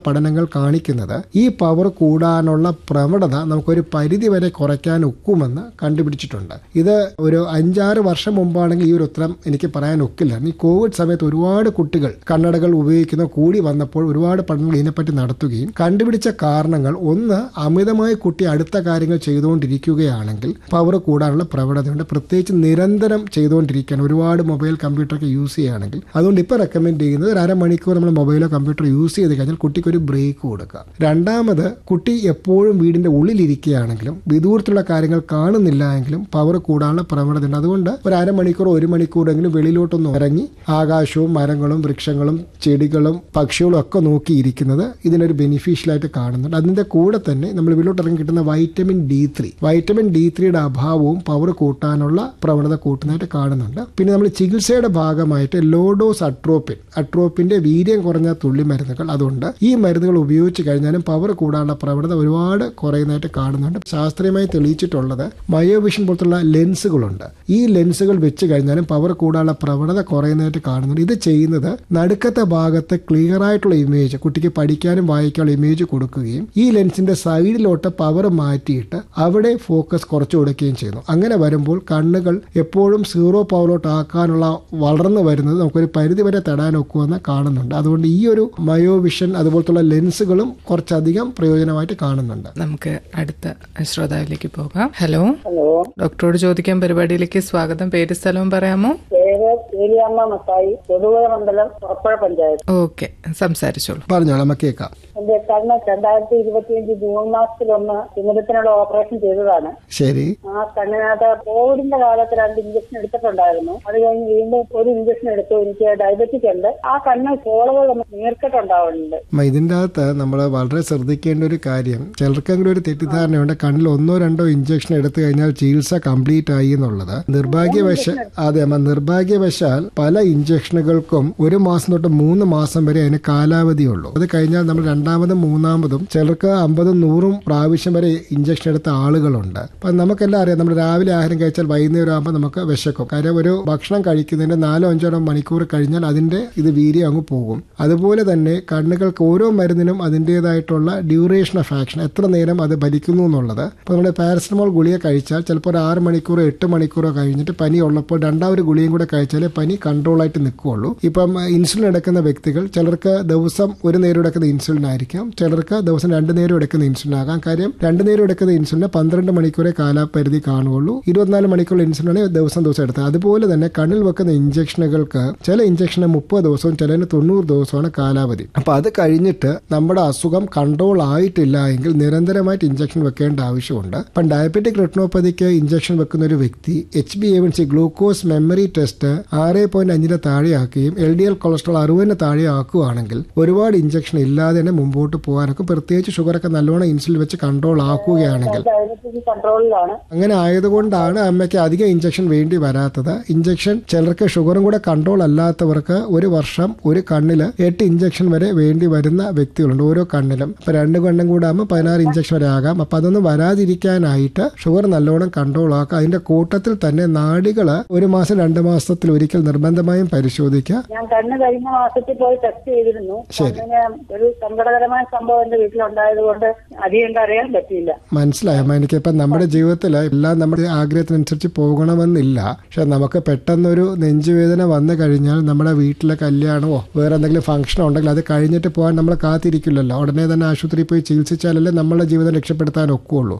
പഠനങ്ങൾ കാണിക്കുന്നത് ഈ പവർ കൂടാനുള്ള പ്രവണത നമുക്കൊരു പരിധി വരെ കുറയ്ക്കാൻ ഒക്കുമെന്ന് കണ്ടുപിടിച്ചിട്ടുണ്ട്. ഇത് ഒരു 5-6 വർഷം മുമ്പാണെങ്കിൽ ഈ ഒരു ഉത്തരം എനിക്ക് പറയാൻ ഒക്കില്ല. ഈ കോവിഡ് സമയത്ത് ഒരുപാട് കുട്ടികൾ കണ്ണടകൾ ഉപയോഗിക്കുന്ന കൂടി വന്നപ്പോൾ ഒരുപാട് പഠനങ്ങൾ ഇതിനെപ്പറ്റി നടത്തുകയും കണ്ടുപിടിച്ച കാരണങ്ങൾ, ഒന്ന്, അമിതമായി കുട്ടി അടുത്ത കാര്യങ്ങൾ ചെയ്തുകൊണ്ടിരിക്കുകയാണെങ്കിൽ പവർ കൂടാനുള്ള പ്രവണതയുണ്ട്. പ്രത്യേകിച്ച് നിരന്തരം ചെയ്തുകൊണ്ടിരിക്കുകയാണ്, ഒരുപാട് മൊബൈൽ കമ്പ്യൂട്ടറൊക്കെ യൂസ് ചെയ്യുകയാണെങ്കിൽ. അതുകൊണ്ട് ഇപ്പോൾ റെക്കമെൻഡ് ചെയ്യുന്നത് ഒരു അരമണിക്കൂർ നമ്മൾ മൊബൈലോ കമ്പ്യൂട്ടറോ യൂസ് ചെയ്ത് കഴിഞ്ഞാൽ കുട്ടിക്ക് ഒരു ബ്രേക്ക് കൊടുക്കുക. രണ്ടാമത്, കുട്ടി എപ്പോഴും വീടിന്റെ ഉള്ളിലിരിക്കുകയാണെങ്കിലും വിദൂരത്തുള്ള കാര്യങ്ങൾ കാണുന്നില്ല എങ്കിലും പവർ കൂടാനുള്ള പ്രവണത ഉണ്ട്. അതുകൊണ്ട് ഒരു അരമണിക്കൂർ 1 മണിക്കൂറെങ്കിലും വെളിയിലോട്ടൊന്ന് ഇറങ്ങി ആകാശവും മരങ്ങളും വൃക്ഷങ്ങളും ചെടികളും പക്ഷികളും ഒക്കെ നോക്കിയിരിക്കുന്നത് ഇതിനൊരു ബെനിഫിഷ്യലായിട്ട് കാണുന്നുണ്ട്. അതിന്റെ കൂടെ തന്നെ നമ്മൾ വെളിയിലോട്ട് ഇറങ്ങി കിട്ടുന്ന വൈറ്റമിൻ D3യുടെ അഭാവവും പവർ കൂട്ടാനുള്ള പ്രവണത കൂട്ടുന്നതായിട്ട് കാണുന്നുണ്ട്. പിന്നെ നമ്മൾ ചികിത്സയുടെ ഭാഗമായിട്ട് ലോ ഡോസ് അട്രോപ്പിന്റെ വീര്യം കുറഞ്ഞ തുള്ളി മരുന്നുകൾ, അതുകൊണ്ട് ഈ മരുന്നുകൾ ഉപയോഗിച്ച് കഴിഞ്ഞാലും പവർ കൂടാനുള്ള പ്രവണത ഒരുപാട് കുറയുന്നതായിട്ട് കാണുന്നുണ്ട്. ശാസ്ത്രീയമായി തെളിയിച്ചിട്ടുള്ളത് മയോവിഷൻ പോലത്തുള്ള ലെൻസുകളുണ്ട്. ഈ ലെൻസുകൾ വെച്ച് കഴിഞ്ഞാലും പവർ കൂടാനുള്ള പ്രവണത കുറയുന്നതായിട്ട് കാണുന്നുണ്ട്. ഇത് ചെയ്യുന്നത് നടുക്കത്തെ ഭാഗത്ത് ക്ലിയർ ആയിട്ടുള്ള ഇമേജ്, കുട്ടിക്ക് പഠിക്കാനും വായിക്കാനുള്ള ഇമേജ് കൊടുക്കുകയും ഈ ലെൻസിന്റെ സൈഡിലോട്ട് പവർ മാറ്റിയിട്ട് അവിടെ ഫോക്കസ് കുറച്ചു കൊടുക്കുകയും ചെയ്യുന്നു. അങ്ങനെ വരുമ്പോൾ കണ്ണുകൾ എപ്പോഴും 0 പവറിലോട്ട് ആക്കാനുള്ള വളർന്നു വരുന്നത് നമുക്കൊരു പരിധി വരെ തടാൻ ഒക്കുമെന്ന് കാണുന്നുണ്ട്. അതുകൊണ്ട് ഈ ഒരു മയോവിഷൻ അതുപോലത്തുള്ള ലെൻസുകളും കുറച്ചധികം പ്രയോജനമായിട്ട് കാണുന്നുണ്ട്. നമുക്ക് അടുത്ത ശ്രോതാവിലേക്ക് പോകാം. ഹലോ, ഡോക്ടറോട് ചോദിക്കാൻ പരിപാടിയിലേക്ക് സ്വാഗതം. പേര് സ്ഥലവും പറയാമോ? ഓക്കെ, സംസാരിച്ചോളൂ. പറഞ്ഞോളാം, കേൾക്കാം. എന്റെ കണ്ണ് 2025 ജൂൺ മാസത്തിലൊന്ന് തിമിരത്തിനുള്ള ഓപ്പറേഷൻ ചെയ്തതാണ്. ശരി. ആ കണ്ണിനകത്ത് കോവിഡിന്റെ കാലത്ത് 2 ഇഞ്ചക്ഷൻ എടുത്തിട്ടുണ്ടായിരുന്നു. അത് കഴിഞ്ഞ് വീണ്ടും 1 ഇഞ്ചക്ഷൻ എടുത്തു. എനിക്ക് ഡയബറ്റിക് ഉണ്ട്. ആ കണ്ണ് കോളകൾ നീർക്കെട്ടുണ്ടാവുന്നുണ്ട്. ഇതിന്റെ അകത്ത് നമ്മൾ വളരെ ശ്രദ്ധിക്കേണ്ട ഒരു കാര്യം, ചിലർക്കെങ്കിലും ഒരു തെറ്റിദ്ധാരണയുണ്ട് കണ്ണിൽ 1-2 ഇഞ്ചക്ഷൻ എടുത്തു കഴിഞ്ഞാൽ ചികിത്സ കംപ്ലീറ്റ് ആയി എന്നുള്ളത്. നിർഭാഗ്യവശാൽ പല ഇഞ്ചക്ഷനുകൾക്കും 1 മാസം തൊട്ട് 3 മാസം വരെ അതിന് കാലാവധിയുള്ളൂ. അത് കഴിഞ്ഞാൽ നമ്മൾ 2ാമതും 3ാമതും ചിലർക്ക് 50-100 പ്രാവശ്യം വരെ ഇഞ്ചക്ഷൻ എടുത്ത ആളുകളുണ്ട്. അപ്പൊ നമുക്കെല്ലാം അറിയാം, നമ്മൾ രാവിലെ ആഹാരം കഴിച്ചാൽ വൈകുന്നേരം ആകുമ്പോൾ നമുക്ക് വിശക്കും. കാര്യം ഒരു ഭക്ഷണം കഴിക്കുന്നതിന്റെ 4-5 മണിക്കൂർ കഴിഞ്ഞാൽ അതിന്റെ വീര്യം അങ്ങ് പോകും. അതുപോലെ തന്നെ കണ്ണുകൾക്ക് ഓരോ മരുന്നിനും അതിൻ്റെതായിട്ടുള്ള ഡ്യൂറേഷൻ ഓഫ് ആക്ഷൻ, എത്ര നേരം അത് ഭരിക്കുന്നു എന്നുള്ളത്. ഇപ്പൊ നമ്മുടെ പാരസറ്റമോൾ ഗുളിക കഴിച്ചാൽ ചിലപ്പോൾ ഒരു 6 മണിക്കൂറോ 8 മണിക്കൂറോ കഴിഞ്ഞിട്ട് പനി ഉള്ളപ്പോൾ 2ാമത് ഗുളികയും കൂടെ കഴിച്ചാലേ പനി കൺട്രോൾ ആയിട്ട് നിൽക്കുകയുള്ളൂ. ഇപ്പം ഇൻസുലിൻ എടുക്കുന്ന വ്യക്തികൾ ചിലർക്ക് ദിവസം 1 നേരം എടുക്കുന്ന ഇൻസുലിൻ ആയിരിക്കാം, ചിലർക്ക് ദിവസം 2 നേരം എടുക്കുന്ന ഇൻസുലിൻ ആകാം. കാര്യം 2 നേരം എടുക്കുന്ന ഇൻസുലിന് 12 മണിക്കൂറേ കാലാപരിധി കാണുകയുള്ളൂ. 24 മണിക്കൂർ ഇൻസുലിനാണ് ദിവസം എടുത്തത്. അതുപോലെ തന്നെ കണ്ണിൽ വെക്കുന്ന ഇഞ്ചക്ഷനുകൾക്ക് ചില ഇഞ്ചക്ഷന് 30 ദിവസവും ചിലതിന് 90 ദിവസമാണ് കാലാവധി. അപ്പൊ അത് കഴിഞ്ഞിട്ട് നമ്മുടെ അസുഖം കൺട്രോൾ ആയിട്ടില്ല എങ്കിൽ നിരന്തരമായിട്ട് ഇഞ്ചക്ഷൻ വെക്കേണ്ട ആവശ്യമുണ്ട്. ഇപ്പം ഡയബറ്റിക് റെറ്റിനോപ്പതിക്ക് ഇഞ്ചക്ഷൻ വെക്കുന്ന ഒരു വ്യക്തി HbA1c glucose memory test 6.5 താഴെയാക്കുകയും LDL cholesterol 60 താഴെ ആക്കുകയാണെങ്കിൽ ഒരുപാട് ഇഞ്ചക്ഷൻ ഇല്ലാതെ തന്നെ മുമ്പോട്ട് പോകാനൊക്കെ, പ്രത്യേകിച്ച് ഷുഗറൊക്കെ നല്ലോണം ഇൻസുലിൻ വെച്ച് കൺട്രോൾ ആക്കുകയാണെങ്കിൽ. അങ്ങനെ ആയതുകൊണ്ടാണ് അമ്മയ്ക്ക് അധികം ഇഞ്ചക്ഷൻ വേണ്ടി വരാത്തത്. ഇഞ്ചക്ഷൻ ചിലർക്ക് ഷുഗറും കൂടെ കൺട്രോൾ അല്ലാത്തവർക്ക് 1 വർഷം ഒരു കണ്ണില് 8 ഇഞ്ചക്ഷൻ വരെ വേണ്ടി വരുന്ന വ്യക്തികളുണ്ട് ഓരോ കണ്ണിലും. അപ്പൊ 2 കണ്ണും കൂടെ ആകുമ്പോൾ 16 ഇഞ്ചക്ഷൻ വരെ ആകാം. അപ്പൊ അതൊന്നും വരാതിരിക്കാനായിട്ട് ഷുഗർ നല്ലോണം കൺട്രോൾ ആക്കുക. അതിന്റെ കൂട്ടത്തിൽ തന്നെ നാഡികള് 1 മാസം 2 മാസത്തിൽ ഒരിക്കൽ നിർബന്ധമായും പരിശോധിക്കുക. ഞാൻ കണ്ണ് കഴിഞ്ഞ മാസത്തിൽ പോയി ടെസ്റ്റ് ചെയ്തിരുന്നു. ഒരു സങ്കടകരമായ സംഭവം എന്റെ വീട്ടിലുണ്ടായതുകൊണ്ട് അധികം അറിയാൻ പറ്റിയില്ല. മനസ്സിലായോ? എനിക്കിപ്പം നമ്മുടെ ജീവിതത്തിൽ എല്ലാം നമ്മുടെ ആഗ്രഹത്തിനനുസരിച്ച് പോകണമെന്നില്ല. പക്ഷെ നമുക്ക് പെട്ടെന്നൊരു നെഞ്ചുവേദന വന്നു കഴിഞ്ഞാൽ നമ്മുടെ വീട്ടിലെ കല്യാണമോ വേറെ എന്തെങ്കിലും ഫംഗ്ഷനോ ഉണ്ടെങ്കിൽ അത് കഴിഞ്ഞിട്ട് പോകാൻ നമ്മൾ കാത്തിരിക്കില്ലല്ലോ. ഉടനെ തന്നെ ആശുപത്രിയിൽ പോയി ചികിത്സിച്ചാലല്ലേ നമ്മളെ ജീവിതം രക്ഷപ്പെടുത്താൻ ഒക്കുള്ളൂ.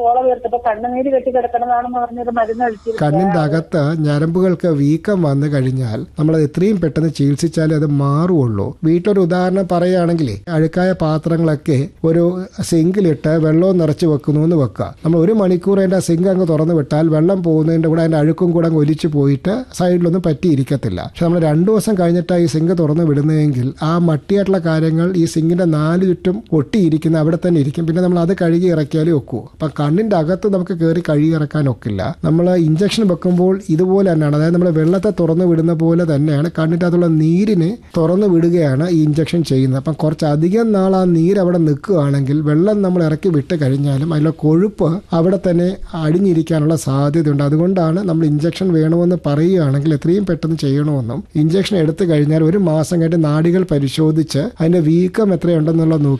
കണ്ണിന്റെ അകത്ത് ഞരമ്പുകൾക്ക് വീക്കം വന്നു കഴിഞ്ഞാൽ നമ്മൾ എത്രയും പെട്ടെന്ന് ചികിത്സിച്ചാലേ അത് മാറുള്ളൂ. വീട്ടിലൊരു ഉദാഹരണം പറയുകയാണെങ്കിൽ, അഴുക്കായ പാത്രങ്ങളൊക്കെ ഒരു സിങ്കിലിട്ട് വെള്ളവും നിറച്ച് വെക്കുന്നു എന്ന് വെക്കുക. നമ്മൾ 1 മണിക്കൂർ അതിന്റെ സിങ്ക് അങ്ങ് തുറന്നു വിട്ടാൽ വെള്ളം പോകുന്നതിന്റെ കൂടെ അതിന്റെ അഴുക്കും കൂടെ അങ്ങ് ഒലിച്ചു പോയിട്ട് സൈഡിലൊന്നും പറ്റിയിരിക്കത്തില്ല. പക്ഷെ നമ്മൾ 2 ദിവസം കഴിഞ്ഞിട്ടാണ് ഈ സിങ്ക് തുറന്നു വിടുന്നതെങ്കിൽ ആ മട്ടിയായിട്ടുള്ള കാര്യങ്ങൾ ഈ സിങ്കിന്റെ 4 ചുറ്റും ഒട്ടിയിരിക്കുന്ന അവിടെ തന്നെ ഇരിക്കും. പിന്നെ നമ്മൾ അത് കഴുകി ഇറക്കിയാലേ ഒക്കൂ. പക്ഷെ കണ്ണിന്റെ അകത്ത് നമുക്ക് കയറി കഴുകിയിറക്കാൻ ഒക്കില്ല. നമ്മൾ ഇഞ്ചക്ഷൻ വെക്കുമ്പോൾ ഇതുപോലെ തന്നെയാണ്, അതായത് നമ്മൾ വെള്ളത്തെ തുറന്നു വിടുന്ന പോലെ തന്നെയാണ് കണ്ണിൻ്റെ അകത്തുള്ള നീരിനെ തുറന്നു വിടുകയാണ് ഈ ഇഞ്ചക്ഷൻ ചെയ്യുന്നത്. അപ്പം കുറച്ചധികം നാൾ ആ നീര് അവിടെ നിൽക്കുകയാണെങ്കിൽ വെള്ളം നമ്മൾ ഇറക്കി വിട്ട് കഴിഞ്ഞാലും അതിലെ കൊഴുപ്പ് അവിടെ തന്നെ അടിഞ്ഞിരിക്കാനുള്ള സാധ്യതയുണ്ട്. അതുകൊണ്ടാണ് നമ്മൾ ഇഞ്ചക്ഷൻ വേണമെന്ന് പറയുകയാണെങ്കിൽ എത്രയും പെട്ടെന്ന് ചെയ്യണമെന്നും ഇഞ്ചക്ഷൻ എടുത്തു കഴിഞ്ഞാൽ 1 മാസം കഴിഞ്ഞ് നാഡികൾ പരിശോധിച്ച് അതിന്റെ വീക്കം എത്രയുണ്ടെന്നുള്ളത് നോക്കി